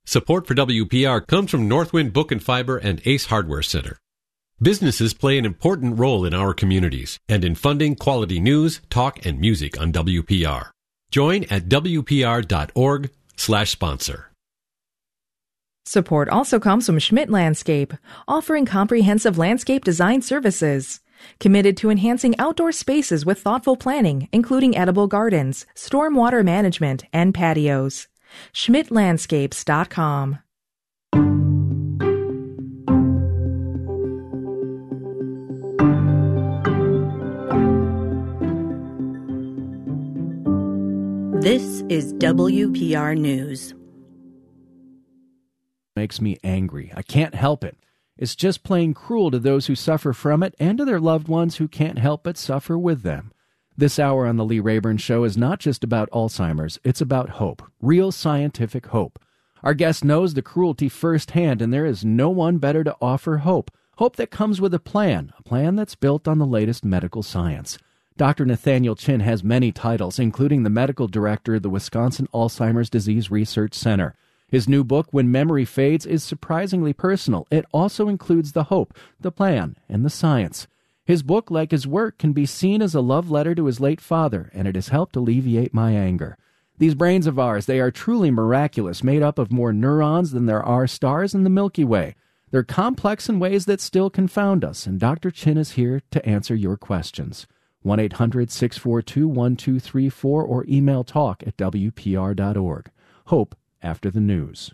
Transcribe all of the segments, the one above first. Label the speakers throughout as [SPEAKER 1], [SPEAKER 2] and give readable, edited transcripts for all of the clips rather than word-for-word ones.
[SPEAKER 1] Support for WPR comes from Northwind Book and Fiber and Ace Hardware Center. Businesses play an important role in our communities and in funding quality news, talk, and music on WPR. Join at WPR.org/sponsor.
[SPEAKER 2] Support also comes from Schmidt Landscape, offering comprehensive landscape design services. Committed to enhancing outdoor spaces with thoughtful planning, including edible gardens, stormwater management, and patios. SchmidtLandscapes.com.
[SPEAKER 3] This is WPR News.
[SPEAKER 4] Makes me angry. I can't help it. It's just plain cruel to those who suffer from it and to their loved ones who can't help but suffer with them. This hour on the Lee Rayburn Show is not just about Alzheimer's, it's about hope, real scientific hope. Our guest knows the cruelty firsthand, and there is no one better to offer hope. Hope that comes with a plan that's built on the latest medical science. Dr. Nathaniel Chin has many titles, including the medical director of the Wisconsin Alzheimer's Disease Research Center. His new book, When Memory Fades, is surprisingly personal. It also includes the hope, the plan, and the science. His book, like his work, can be seen as a love letter to his late father, and it has helped alleviate my anger. These brains of ours, they are truly miraculous, made up of more neurons than there are stars in the Milky Way. They're complex in ways that still confound us, and Dr. Chin is here to answer your questions. 1-800-642-1234 or email talk@wpr.org. Hope after the news.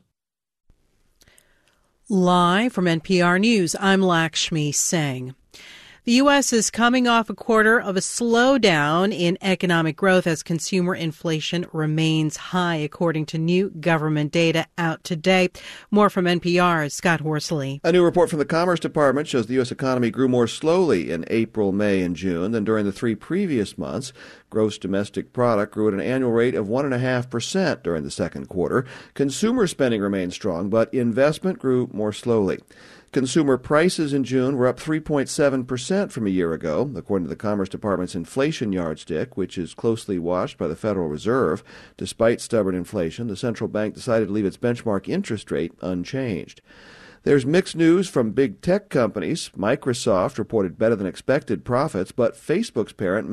[SPEAKER 5] Live from NPR News, I'm Lakshmi Singh. The U.S. is coming off a quarter of a slowdown in economic growth as consumer inflation remains high, according to new government data out today. More from NPR's Scott Horsley.
[SPEAKER 6] A new report from the Commerce Department shows the U.S. economy grew more slowly in April, May, and June than during the 3 previous months. Gross domestic product grew at an annual rate of 1.5% during the second quarter. Consumer spending remained strong, but investment grew more slowly. Consumer prices in June were up 3.7% from a year ago, according to the Commerce Department's inflation yardstick, which is closely watched by the Federal Reserve. Despite stubborn inflation, the central bank decided to leave its benchmark interest rate unchanged. There's mixed news from big tech companies. Microsoft reported better than expected profits, but Facebook's parent